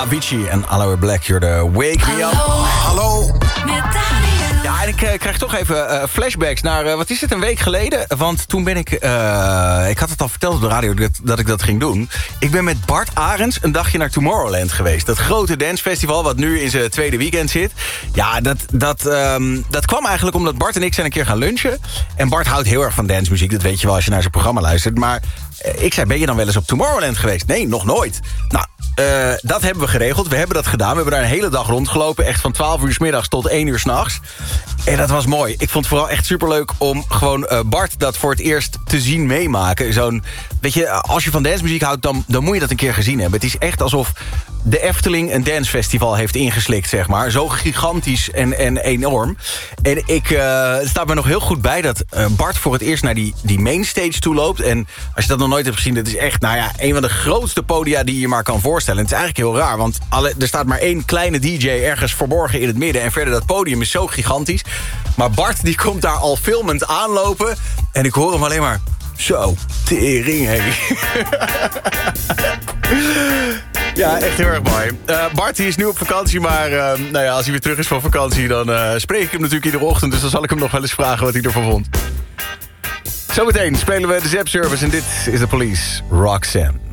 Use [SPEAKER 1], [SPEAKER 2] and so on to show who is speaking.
[SPEAKER 1] Avicii en Aloe Black, you're the Wake Me Up. Hallo. Ja, en ik krijg toch even flashbacks naar, wat is het, een week geleden? Want toen ben ik had het al verteld op de radio dat ik dat ging doen. Ik ben met Bart Arends een dagje naar Tomorrowland geweest. Dat grote dancefestival wat nu in zijn tweede weekend zit. Ja, dat kwam eigenlijk omdat Bart en ik zijn een keer gaan lunchen. En Bart houdt heel erg van dancemuziek, dat weet je wel als je naar zijn programma luistert. Maar ik zei, ben je dan wel eens op Tomorrowland geweest? Nee, nog nooit. Nou, dat hebben we geregeld. We hebben dat gedaan. We hebben daar een hele dag rondgelopen. Echt van 12 uur 's middags tot 1 uur 's nachts. En dat was mooi. Ik vond het vooral echt superleuk om gewoon Bart dat voor het eerst te zien meemaken. Weet je, als je van dancemuziek houdt, dan moet je dat een keer gezien hebben. Het is echt alsof de Efteling een dancefestival heeft ingeslikt, zeg maar. Zo gigantisch en enorm. En het staat me nog heel goed bij dat Bart voor het eerst naar die mainstage toe loopt. En als je dat nog nooit hebt gezien, dat is echt een van de grootste podia die je maar kan voorstellen. En het is eigenlijk heel raar, want er staat maar één kleine DJ ergens verborgen in het midden. En verder, dat podium is zo gigantisch. Maar Bart die komt daar al filmend aanlopen. En ik hoor hem alleen maar, zo, tering, hé. Ja, echt heel erg mooi. Bart die is nu op vakantie, maar als hij weer terug is van vakantie, dan spreek ik hem natuurlijk iedere ochtend. Dus dan zal ik hem nog wel eens vragen wat hij ervan vond. Zometeen spelen we de Zap Service en dit is de Police, Roxanne.